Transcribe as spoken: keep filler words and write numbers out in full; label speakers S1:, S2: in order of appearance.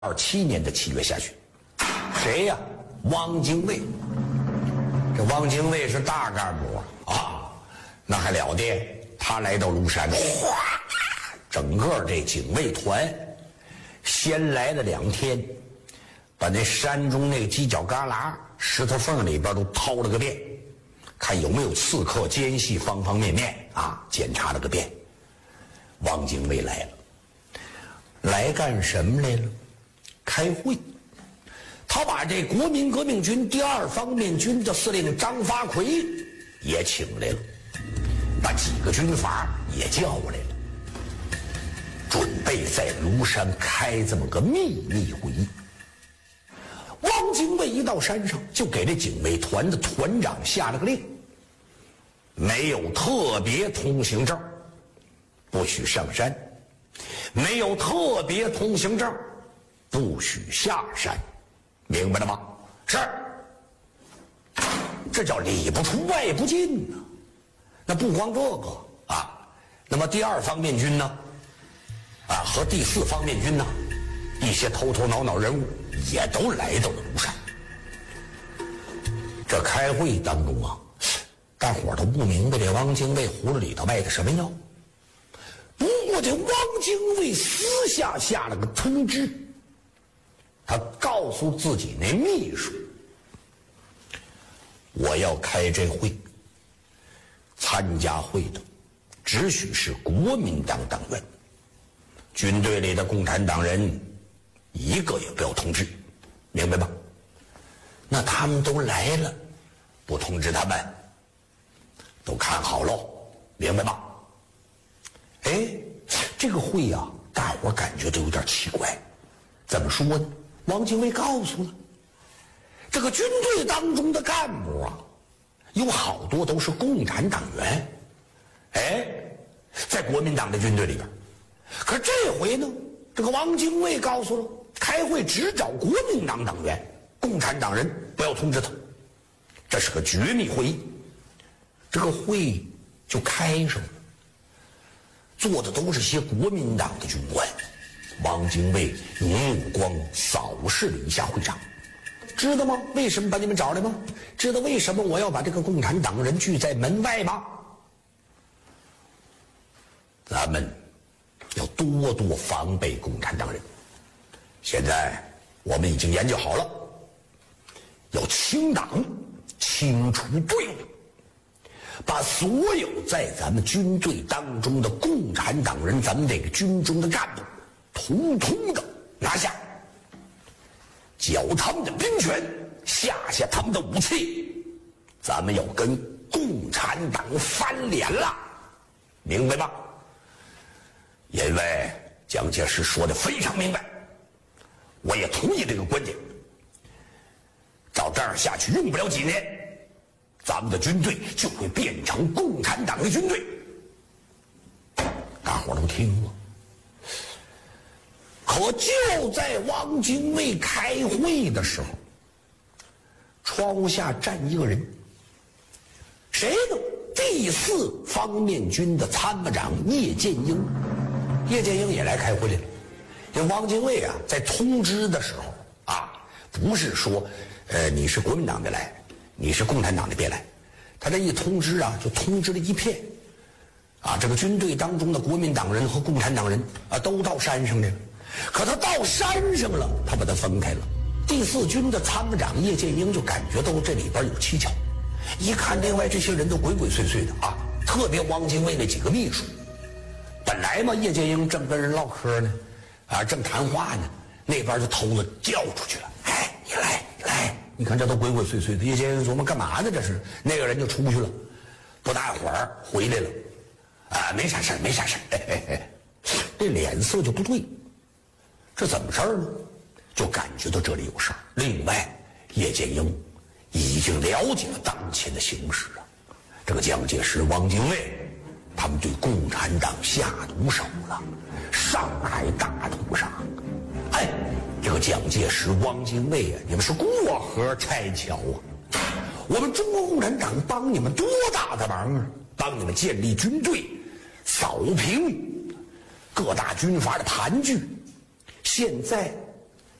S1: 二七年的七月下旬，谁呀？汪精卫。这汪精卫是大干部啊，那还了得！他来到庐山，哗，整个这警卫团先来了两天，把那山中那个犄角旮旯、石头缝里边都掏了个遍，看有没有刺客奸细，方方面面啊，检查了个遍。汪精卫来了，来干什么来了？开会。他把这国民革命军第二方面军的司令张发奎也请来了，把几个军阀也叫过来了，准备在庐山开这么个秘密会议。汪精卫一到山上，就给这警卫团的团长下了个令：没有特别通行证不许上山，没有特别通行证不许下山，明白了吗？是。这叫里不出外不进呢。那不光这个啊，那么第二方面军呢，啊和第四方面军呢，一些头头脑脑人物也都来到了庐山。这开会当中啊，大伙儿都不明白这汪精卫葫芦里头卖的什么药。不过这汪精卫私下下了个通知，他告诉自己那秘书，我要开这会，参加会的只许是国民党党员，军队里的共产党人一个也不要通知，明白吗？那他们都来了，不通知他们，都看好喽，明白吗？哎，这个会呀、啊，大伙儿感觉都有点奇怪。怎么说呢？汪精卫告诉了，这个军队当中的干部啊，有好多都是共产党员。哎，在国民党的军队里边，可这回呢，这个汪精卫告诉了，开会只找国民党党员，共产党人不要通知他。这是个绝密会议，这个会就开上了。坐的都是些国民党的军官。汪精卫用目光扫视了一下会场，知道吗？为什么把你们找来吗？知道为什么我要把这个共产党人拒在门外吗？咱们要多多防备共产党人。现在我们已经研究好了，要清党、清除队伍，把所有在咱们军队当中的共产党人，咱们这个军中的干部统统的拿下，缴他们的兵权，下下他们的武器，咱们要跟共产党翻脸了，明白吗？因为蒋介石说的非常明白，我也同意这个观点。照这样下去，用不了几年，咱们的军队就会变成共产党的军队。大伙儿都听了。可就在汪精卫开会的时候，窗户下站一个人，谁呢？第四方面军的参谋长叶剑英。叶剑英也来开会来了。这汪精卫啊，在通知的时候啊，不是说，呃，你是国民党的来，你是共产党的别来，他这一通知啊，就通知了一片，啊，这个军队当中的国民党人和共产党人啊，都到山上来了。可他到山上了，他把他分开了。第四军的参谋长叶剑英就感觉到这里边有蹊跷，一看另外这些人都鬼鬼祟祟的啊，特别汪精卫那几个秘书。本来嘛，叶剑英正跟人唠嗑呢，啊，正谈话呢，那边就偷子叫出去了。哎，你来来，你看这都鬼鬼祟祟的。叶剑英琢磨干嘛呢？这是那个人就出去了，不大会儿回来了，啊，没啥事没啥事嘿嘿嘿，这脸色就不对。这怎么事儿呢？就感觉到这里有事儿。另外，叶剑英已经了解了当前的形势啊，这个蒋介石、汪精卫他们对共产党下毒手了，上海大屠杀。哎，这个蒋介石、汪精卫啊，你们是过河拆桥啊！我们中国共产党帮你们多大的忙啊！帮你们建立军队，扫平各大军阀的盘踞。现在